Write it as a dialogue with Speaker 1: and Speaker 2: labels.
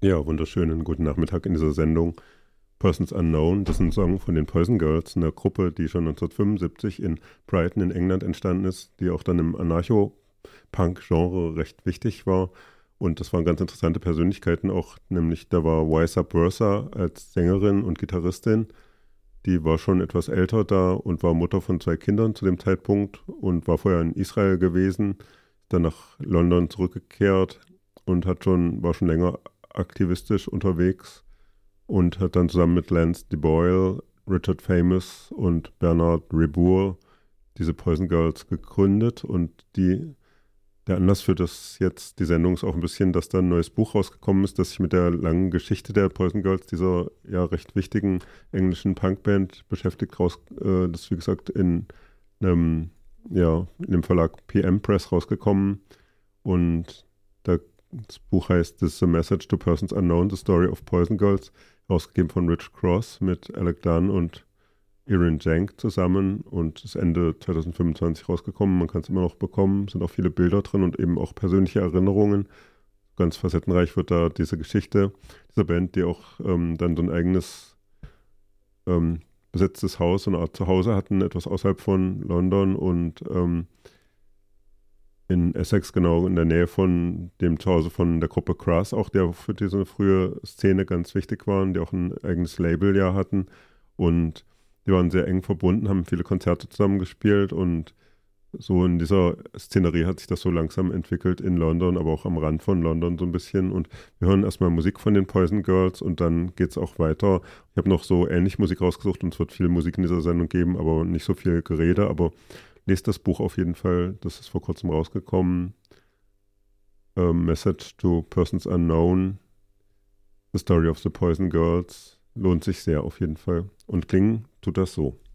Speaker 1: Ja, wunderschönen guten Nachmittag in dieser Sendung. Persons Unknown, das ist ein Song von den Poison Girls, einer Gruppe, die schon 1975 in Brighton in England entstanden ist, die auch dann im Anarcho-Punk-Genre recht wichtig war. Und das waren ganz interessante Persönlichkeiten auch, nämlich da war Wysa Bursa als Sängerin und Gitarristin. Die war schon etwas älter da und war Mutter von 2 Kindern zu dem Zeitpunkt und war vorher in Israel gewesen, dann nach London zurückgekehrt und war schon länger aktivistisch unterwegs und hat dann zusammen mit Lance DeBoyle, Richard Famous und Bernard Rebour diese Poison Girls gegründet. Der Anlass für das jetzt die Sendung ist auch ein bisschen, dass da ein neues Buch rausgekommen ist, das sich mit der langen Geschichte der Poison Girls, dieser ja recht wichtigen englischen Punkband, beschäftigt. Das ist wie gesagt einem, in dem Verlag PM Press rausgekommen. Und das Buch heißt This is a Message to Persons Unknown, The Story of Poison Girls, rausgegeben von Rich Cross mit Alec Dunn und Erin Jank zusammen und ist Ende 2025 rausgekommen. Man kann es immer noch bekommen, sind auch viele Bilder drin und eben auch persönliche Erinnerungen. Ganz facettenreich wird da diese Geschichte dieser Band, die auch dann so ein eigenes besetztes Haus, so eine Art Zuhause hatten, etwas außerhalb von London und in Essex, genau in der Nähe von dem Zuhause von der Gruppe Crass, auch der für diese frühe Szene ganz wichtig waren, die auch ein eigenes Label ja hatten und die waren sehr eng verbunden, haben viele Konzerte zusammen gespielt und so in dieser Szenerie hat sich das so langsam entwickelt in London, aber auch am Rand von London so ein bisschen. Und wir hören erstmal Musik von den Poison Girls und dann geht es auch weiter. Ich habe noch so ähnlich Musik rausgesucht und es wird viel Musik in dieser Sendung geben, aber nicht so viel Gerede. Aber lest das Buch auf jeden Fall, das ist vor kurzem rausgekommen. Message to Persons Unknown, The Story of the Poison Girls. Lohnt sich sehr auf jeden Fall. Und klingen tut das so.